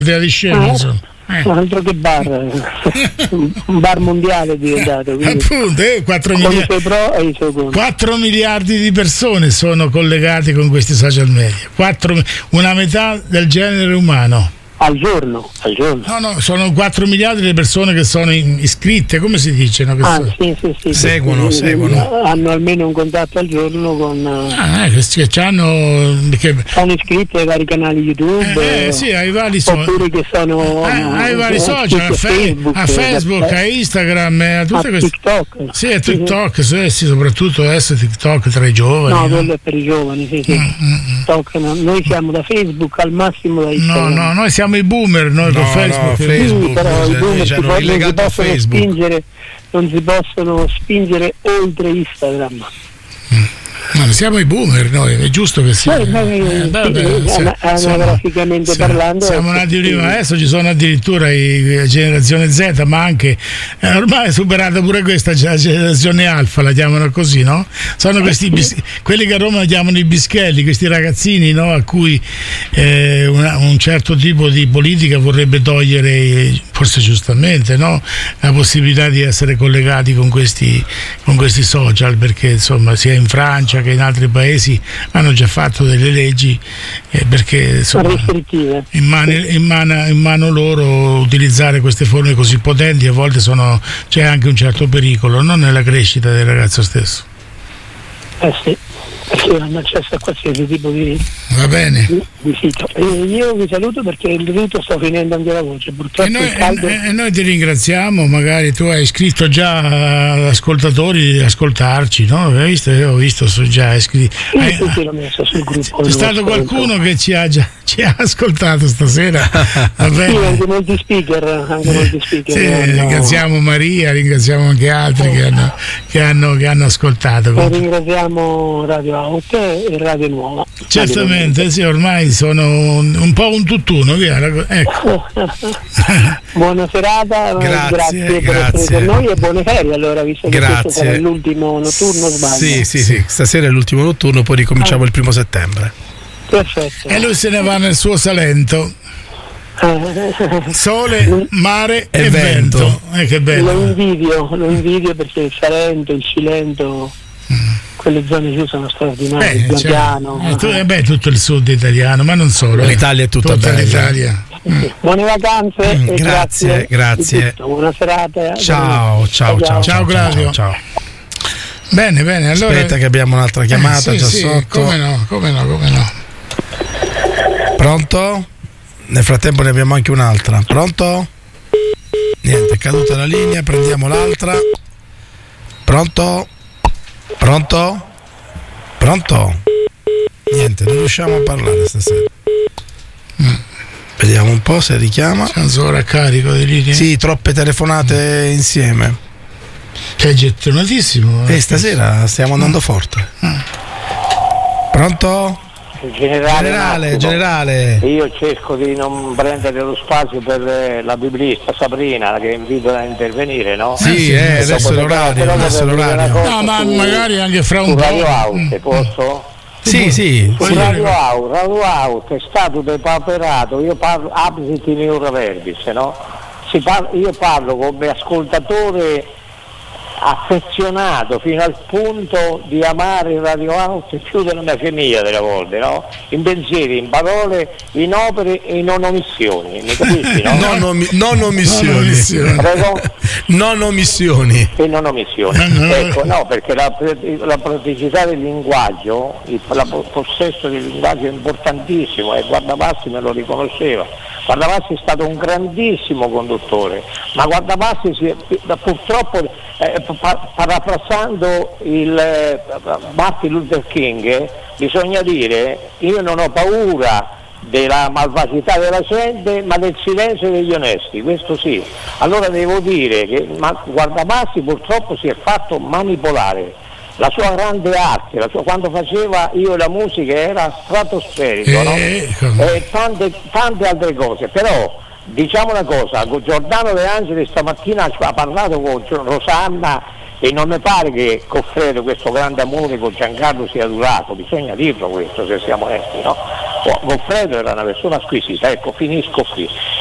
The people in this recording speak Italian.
di scena, insomma. Altro che bar, un bar mondiale è diventato. Appunto, 4 miliardi di persone sono collegate con questi social media, una metà del genere umano. Al giorno. No, sono 4 miliardi le persone che sono iscritte, come si dice? No? Sì. Seguono. Hanno almeno un contatto al giorno con... che hanno... sono iscritti ai vari canali YouTube, ai vari oppure che sono... ai vari social, a Facebook, a Instagram, a tutte queste... TikTok. Sì, a TikTok, sì, soprattutto adesso TikTok tra i giovani. No, quello è per i giovani, sì. TikTok, noi siamo da Facebook, al massimo da Instagram. No, noi siamo i boomer, noi con Facebook. Sì, però i boomer non si possono spingere oltre Instagram. Ma siamo i boomer noi, è giusto che sia. Anagraficamente parlando. Siamo nati prima, adesso ci sono addirittura la generazione Z, ma anche ormai è superata pure questa, la generazione alfa, la chiamano così, no? Sono questi quelli che a Roma chiamano i bischelli, questi ragazzini, no? A cui un certo tipo di politica vorrebbe togliere, forse giustamente, no? La possibilità di essere collegati con questi social, perché insomma sia in Francia che in altri paesi hanno già fatto delle leggi perché insomma, restrittive. In mano loro utilizzare queste forme così potenti a volte c'è anche un certo pericolo, non nella crescita del ragazzo stesso. Sì, perché hanno accesso a qualsiasi tipo di sito. Io vi saluto perché il minuto sto finendo anche la voce, purtroppo e noi ti ringraziamo, magari tu hai scritto già ad ascoltatori di ascoltarci, no? Hai visto? Io ho visto, so già iscritti. Sì, l'ho messo sul gruppo. C'è stato qualcuno che ci ha ascoltato stasera. Va bene. Sì, anche molti speaker. Sì, ringraziamo Maria, ringraziamo anche altri che hanno ascoltato. E ringraziamo Radio Out e Radio Nuova. Certamente, sì, ormai sono un po' un tutt'uno, via. Ecco. Buona serata, grazie per essere con noi e buone ferie allora, visto che questo sarà l'ultimo notturno, sbaglio. Sì, stasera è l'ultimo notturno, poi ricominciamo il 1 settembre. Perfetto. E lui se ne va nel suo Salento. Sole, mare e vento. Che bello. Lo invidio perché il Salento, il Cilento, quelle zone giù sono straordinarie. Tutto il sud italiano, ma non solo. L'Italia è tutta bella. L'Italia. Buone vacanze e grazie. Buona serata. Ciao Claudio. Ciao. Bene, allora. Aspetta che abbiamo un'altra chiamata sotto. Come no. Pronto? Nel frattempo ne abbiamo anche un'altra. Pronto? Niente, è caduta la linea, prendiamo l'altra. Pronto? Niente, non riusciamo a parlare stasera. Vediamo un po' se richiama. C'è ancora a carico di linee? Sì, troppe telefonate insieme. Che è gettonatissimo. Stasera stiamo andando forte. Pronto? Generale. Io cerco di non prendere lo spazio per la biblista Sabrina che invito a intervenire, no? Sì, adesso è l'orario. No, ma magari anche fra un po'. Radio Out, posso? Sì. Radio Out è stato depauperato, io parlo absit in eura verbis, no? Io parlo come ascoltatore affezionato fino al punto di amare Radio Out più della mia famiglia delle volte, no? In pensieri, in parole, in opere e in non omissioni, mi capisci, no? Non omissioni. Prego? Non omissioni. E non omissioni. Ecco, no, perché la praticità del linguaggio, il possesso del linguaggio è importantissimo e Guardavassi me lo riconosceva. Guardavassi è stato un grandissimo conduttore, ma Guardavassi purtroppo parafrasando il Martin Luther King, bisogna dire: io non ho paura della malvagità della gente, ma del silenzio degli onesti, questo sì. Allora devo dire che Guardavassi purtroppo si è fatto manipolare. La sua grande arte, quando faceva Io e la musica era stratosferico, no? E tante altre cose, però diciamo una cosa, Giordano De Angeli stamattina ha parlato con Rosanna e non mi pare che Goffredo questo grande amore con Giancarlo sia durato, bisogna dirlo questo se siamo onesti, no? Goffredo era una persona squisita, ecco, finisco qui.